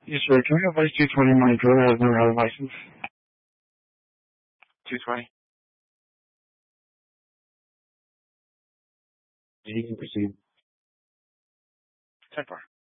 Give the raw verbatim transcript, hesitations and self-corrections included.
Yes, sir. Can we have Vice two twenty my driver has no routing license? two twenty. You can proceed. ten four.